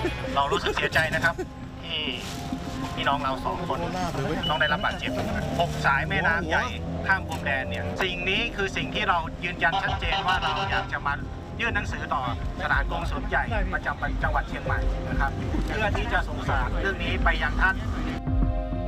เรารู้สึกเสียใจนะครับที่พี่น้องเรา2 คนต้องได้รับบาดเจ็บ6 สายแม่น้ำใหญ่ข้ามพรมแดนเนี่ยสิ่งนี้คือสิ่งที่เรายืนยันชัดเจนว่าเราอยากจะมายื่นหนังสือต่อสถานกงสุลใหญ่ประจำจังหวัดเชียงใหม่นะครับเพื่อที่จะส่งสารเรื่องนี้ไปยังท่าน